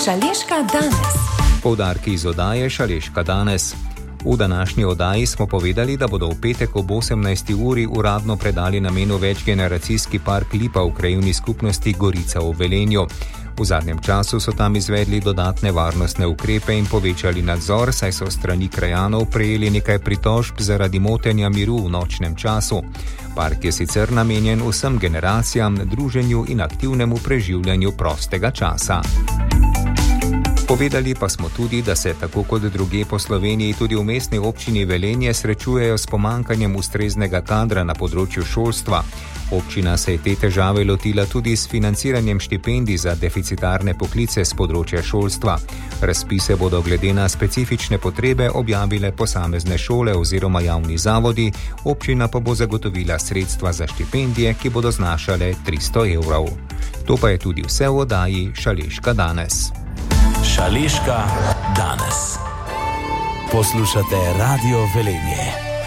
Šaleška danes. Poudarki iz oddaje Šaleška danes. V današnji oddaji smo povedali, da bodo v petek ob 18. uri uradno predali namenu večgeneracijski park Lipa v krajevni skupnosti Gorica v Velenju. V zadnjem času so tam izvedli dodatne varnostne ukrepe in povečali nadzor, saj so strani krajanov prejeli nekaj pritožb zaradi motenja miru v nočnem času. Park je sicer namenjen vsem generacijam, druženju in aktivnemu preživljanju prostega časa. Povedali pa smo tudi, da se tako kot druge po Sloveniji tudi v mestni občini Velenje srečujejo s pomankanjem ustreznega kadra na področju šolstva. Občina se je te težave lotila tudi s financiranjem štipendij za deficitarne poklice z področja šolstva. Razpise bodo glede na specifične potrebe objavile posamezne šole oziroma javni zavodi, občina pa bo zagotovila sredstva za štipendije, ki bodo znašale 300 evrov. To pa je tudi vse v oddaji Šaleška danes. Šaleška danes. Poslušate Radio Velenje.